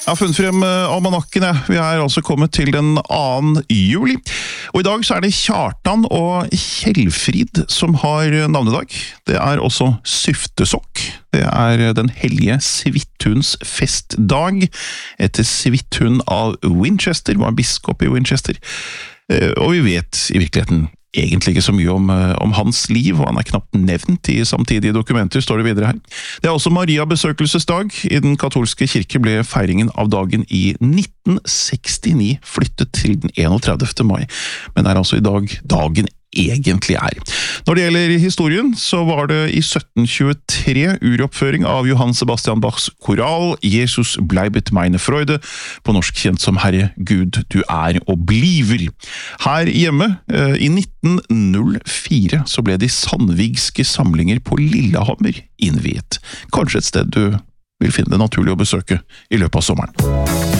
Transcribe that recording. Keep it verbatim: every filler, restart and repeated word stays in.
Jeg har funnet frem almanakken. Vi er altså kommet til den andre juli. Og i dag så er det Kjartan og Kjellfrid som har navnedag. Det er også Syftesokk. Det er den hellige Svithunds festdag. Etter Svithund av Winchester, var biskop i Winchester. Og vi vet i virkeligheten egentlig ikke så mye om, om hans liv, og han er knapt nevnt i samtidige dokumenter, står det videre her. Det er også Maria besøkelsesdag. I den katolske kirke ble feiringen av dagen i nitten sekstini flyttet til den enogtredivte mai, men er altså i dag dagen egentlig er. Når det gjelder historien, så var det i sytten tjuetre uroppføring av Johann Sebastian Bachs koral «Jesus bleibet meine Freude», på norsk kjent som «Herre Gud, du er og bliver». Her hjemme, i nitten null fire, så ble de sandvigske samlinger på Lillehammer innviet. Kanskje et sted du vil finne det naturlig å besøke i løpet av sommeren.